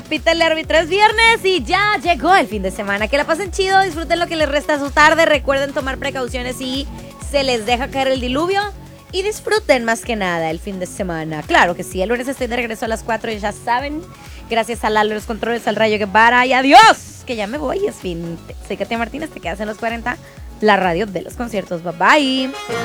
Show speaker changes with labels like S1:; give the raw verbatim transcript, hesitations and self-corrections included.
S1: Pita el árbitro, es viernes y ya llegó el fin de semana. Que la pasen chido, disfruten lo que les resta a su tarde. Recuerden tomar precauciones si se les deja caer el diluvio. Y disfruten más que nada el fin de semana. Claro que sí, el lunes estoy de regreso a las cuatro y ya saben. Gracias a Lalo, los controles, al Rayo Guevara y adiós. Que ya me voy, es fin. Soy Katia Martínez, te quedas en los cuarenta, la radio de los conciertos. Bye bye.